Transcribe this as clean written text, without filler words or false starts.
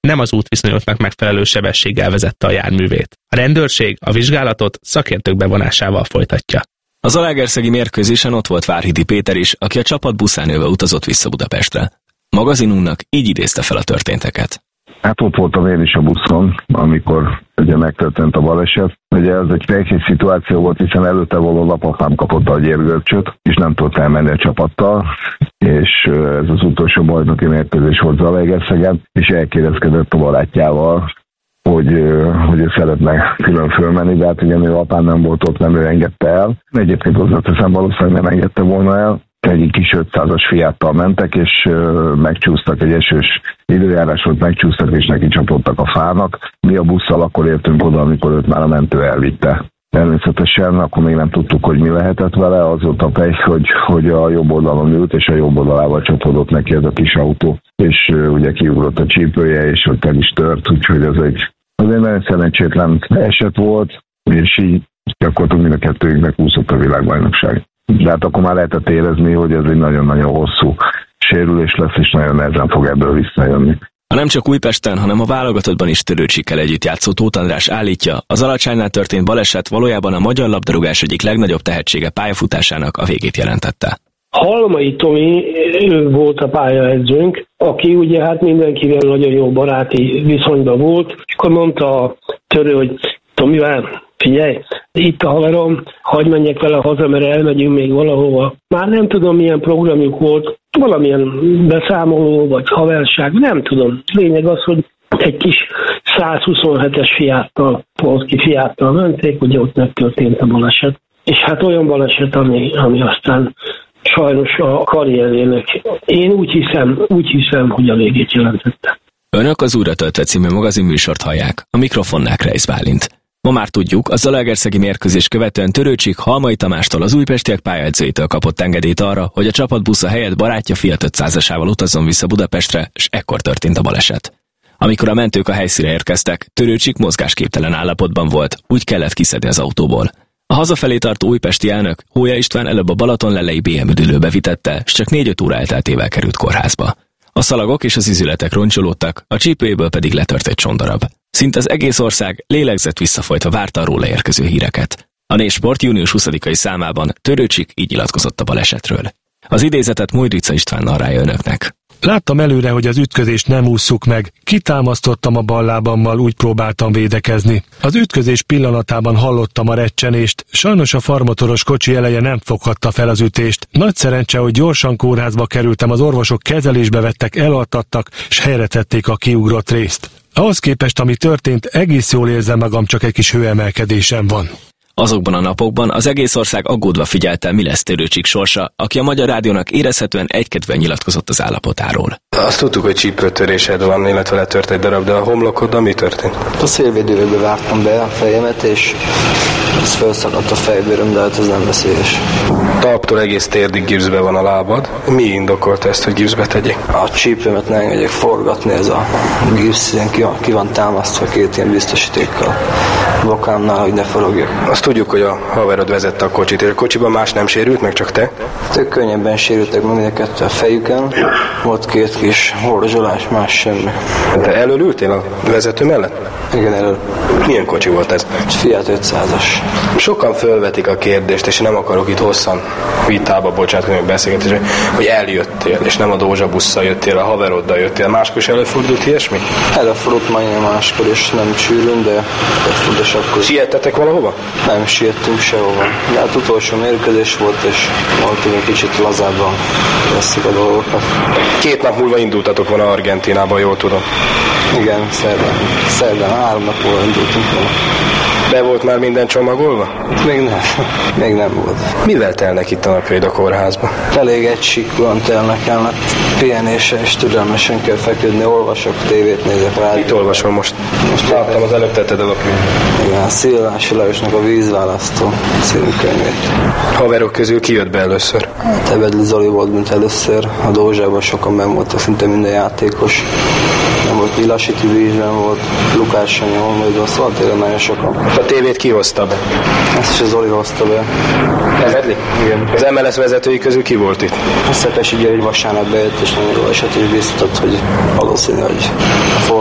nem az útviszonyoknak megfelelő sebességgel vezette a járművét. A rendőrség a vizsgálatot szakértők bevonásával folytatja. A zalaegerszegi mérkőzésen ott volt Várhidi Péter is, aki a csapat buszán ülve utazott vissza Budapestre. Magazinunknak így idézte fel a történteket. Hát ott voltam én is a buszon, amikor ugye megtörtént a baleset. Ugye ez egy fejhéz szituáció volt, hiszen előtte való napapám kapott a gyérgörcsöt, és nem tudott elmenni a csapattal, és ez az utolsó bajnoki mérkőzés volt Zalaegerszegen, és elkérdezkedett a barátjával, hogy ő szeretne külön fölmenni, de hát ugye mivel apám nem volt ott, nem ő engedte el. Egyébként hozzáteszem, valószínűleg nem engedte volna el. Egy kis 500-as Fiattal mentek, és megcsúsztak, egy esős időjárás volt, megcsúsztak, és neki csapottak a fának. Mi a busszal akkor értünk oda, amikor őt már a mentő elvitte. Természetesen akkor még nem tudtuk, hogy mi lehetett vele, az volt a pech, hogy a jobb oldalon ült, és a jobb oldalával csapódott neki ez a kis autó, és ugye kiugrott a csípője, és ott el is tört, úgyhogy ez egy nagyon szerencsétlen eset volt, és így gyakorlatilag mind a kettőnknek úszott a világbajnokság. De hát akkor már lehetett érezni, hogy ez egy nagyon-nagyon hosszú sérülés lesz, és nagyon nehezen fog ebből visszajönni. A nem csak Újpesten, hanem a válogatottban is Törőcsikkel együtt játszó Tóth András állítja, az Alacsánynál történt baleset valójában a magyar labdarúgás egyik legnagyobb tehetsége pályafutásának a végét jelentette. Halmai Tomi volt a pályaedzőnk, aki ugye hát mindenkivel nagyon jó baráti viszonyban volt, és akkor mondta a Törő, hogy Tomivel, figyelj, itt a haverom, hadd menjek vele haza, mert elmegyünk még valahova. Már nem tudom, milyen programjuk volt, valamilyen beszámoló, vagy haverság, nem tudom. Lényeg az, hogy egy kis 127-es Fiattal, polszki Fiattal menték, ugye ott megtörtént a baleset. És hát olyan baleset, ami aztán sajnos a karrierjének, én úgy hiszem, hogy a végét jelentette. Önök az Újra töltve című magazinműsort hallják, a mikrofonnál Kreisz Bálint. Ma már tudjuk, a zalaegerszegi mérkőzés követően Törőcsik Halmai Tamástól, az újpestiek pályaedzőjétől kapott engedélyt arra, hogy a csapatbusza helyett barátja Fiat 500-asával utazzon vissza Budapestre, és ekkor történt a baleset. Amikor a mentők a helyszínre érkeztek, Törőcsik mozgásképtelen állapotban volt, úgy kellett kiszedni az autóból. A hazafelé tartó újpesti elnök, Hója István előbb a Balatonlellei BM üdülőbe vitette, és csak 4-5 óra elteltével került kórházba. A szalagok és az izületek roncsolódtak, a csípőjéből pedig letört egy csondarab. Szinte az egész ország lélegzett visszafolytva várta a róla érkező híreket. A Népsport június 20-ai számában Törőcsik így nyilatkozott a balesetről. Az idézetet Mojrica István narrálja önöknek. Láttam előre, hogy az ütközést nem ússzuk meg. Kitámasztottam a bal lábammal, úgy próbáltam védekezni. Az ütközés pillanatában hallottam a recsenést, sajnos a farmotoros kocsi eleje nem foghatta fel az ütést. Nagy szerencse, hogy gyorsan kórházba kerültem, az orvosok kezelésbe vettek, elaltattak, s helyre tették a kiugrott részt. Ahhoz képest, ami történt, egész jól érzem magam, csak egy kis hőemelkedésem van. Azokban a napokban az egész ország aggódva figyelte, mi lesz Törőcsik sorsa, aki a Magyar Rádiónak érezhetően egykedvűen nyilatkozott az állapotáról. Azt tudtuk, hogy csípőtörésed van, illetve letört egy darab, de a homlokoddal mi történt? A szélvédőbe vártam be a fejemet, és ez felszakadt a fejbőröm, de hát ez nem veszélyes. Talptól egész térdig gipszbe van a lábad. Mi indokolta ezt, hogy gipszbe tegyék? A csípőmet ne engedjek forgatni, ez a gipsz ki van támasztva két ilyen biztosítékkal bokámnál, hogy ne forogjak. Azt tudjuk, hogy a haverod vezette a kocsit, és a kocsiban más nem sérült, meg csak te? Tök könnyebben sérültek meg mind a fejüken. Volt két kis horzsolás, más semmi. De elől ültél a vezető mellett? Igen, elől. Milyen kocsi volt ez? Fiat 500-as. Sokan fölvetik a kérdést, és nem akarok itt hosszan vitába bocsátkozni, hogy beszélgetésre, hogy eljöttél, és nem a Dózsa busszal jöttél, a haveroddal jöttél. Máskor is előfordult ilyesmi? Előfordult majdnem máskor, és nem sűrűn, de előfordult akkor. Siettetek valahova? Nem siettünk sehova. De hát utolsó mérkőzés volt, és voltunk egy kicsit lazábban veszik a dolgokat. 2 nap múlva indultatok volna Argentinába, jól tudom. Igen, szerdán 3 nap múlva indultunk volna. Be volt már minden csomagolva? Még nem volt. Mivel telnek itt a napjaid a kórházba? Elég egysikúan telnek el, mert pihenéssel és türelmesen kell feküdni, olvasok, tévét nézek rá. Mit olvasol most? Most láttam, az előbb tetted el a könyvet. Igen, Szilvási Lajosnak a Vízválasztó című könyvét. Haverok közül ki jött be először? Hát Ebedli Zoli volt, mint először. A Dózsában sokan benn voltak, szinte minden játékos. Nem volt Vilasiti Vízben volt, Lukács Sanyi Holmódban, szóval tényleg nagyon sokan. A tévét ki hozta be? Ezt is a Zoli hozta be. Ebedli? Igen. Az MLS vezetői közül ki volt itt? A Szepesi György vasárnap bejött, és nagyon jó eset is biztatott, hogy valószínű, hogy